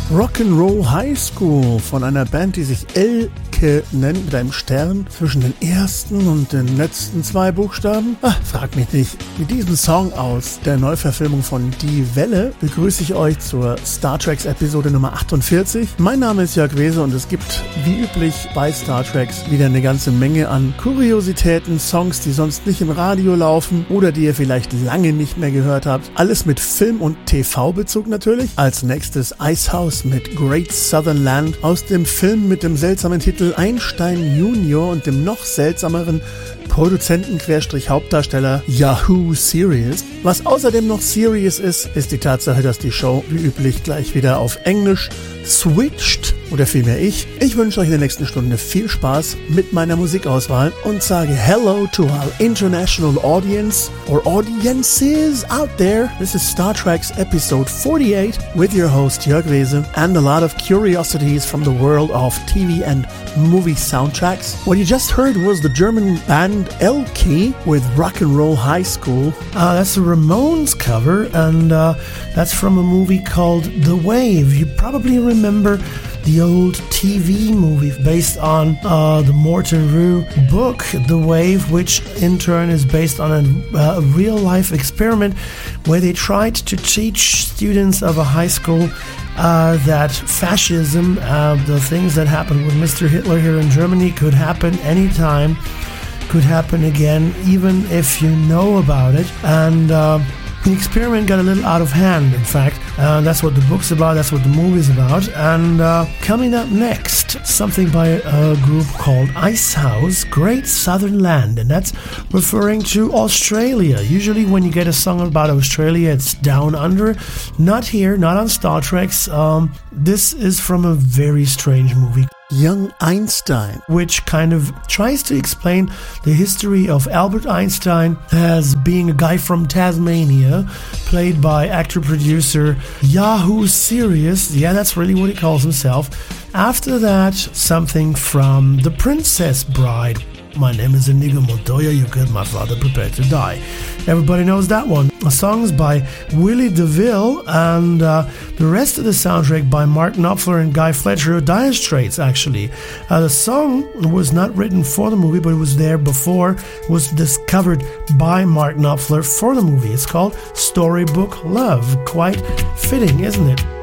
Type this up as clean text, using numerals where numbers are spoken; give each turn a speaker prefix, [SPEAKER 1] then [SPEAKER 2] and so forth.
[SPEAKER 1] Rock'n'Roll High School von einer Band, die sich Elke nennt, mit einem Stern zwischen den ersten und den letzten zwei Buchstaben. Frag mich nicht. Mit diesem Song aus der Neuverfilmung von Die Welle begrüße ich euch zur Star Treks Episode Nummer 48. Mein Name ist Jörg Wese und es gibt wie üblich bei Star Treks wieder eine ganze Menge an Kuriositäten, Songs, die sonst nicht im Radio laufen oder die ihr vielleicht lange nicht mehr gehört habt. Alles mit Film- und TV-Bezug natürlich. Als nächstes Icehouse mit Great Southern Land aus dem Film mit dem seltsamen Titel Einstein Junior und dem noch seltsameren Produzenten-Hauptdarsteller Yahoo Serious. Was außerdem noch Serious ist die Tatsache, dass die Show wie üblich gleich wieder auf Englisch switcht, oder vielmehr ich. Ich wünsche euch in der nächsten Stunde viel Spaß mit meiner Musikauswahl und sage hello to our international audience or audiences out there. This is Star Trek's episode 48 with your host Jörg Wese and a lot of curiosities from the world of TV and movie soundtracks. What you just heard was the German band Elke with Rock'n'Roll High School. That's a Ramones cover, and that's from a movie called The Wave. You probably remember the old TV movie based on the Morton Rue book, The Wave, which in turn is based on a real-life experiment where they tried to teach students of a high school that fascism, the things that happened with Mr. Hitler here in Germany, could happen anytime, could happen again, even if you know about it. And the experiment got a little out of hand, in fact. That's what the book's about, that's what the movie's about. And coming up next, something by a group called Icehouse, Great Southern Land. And that's referring to Australia. Usually when you get a song about Australia, it's down under. Not here, not on Star Trek. This is from a very strange movie, Young Einstein, which kind of tries to explain the history of Albert Einstein as being a guy from Tasmania, played by actor-producer Yahoo Serious. Yeah, that's really what he calls himself. After that, something from The Princess Bride. My name is Inigo Montoya, you killed my father, prepare to die. Everybody knows that one. Songs by Willie DeVille, and the rest of the soundtrack by Mark Knopfler and Guy Fletcher, Dire Straits actually. The song was not written for the movie, but it was there before. It was discovered by Mark Knopfler for the movie. It's called Storybook Love. Quite fitting, isn't it?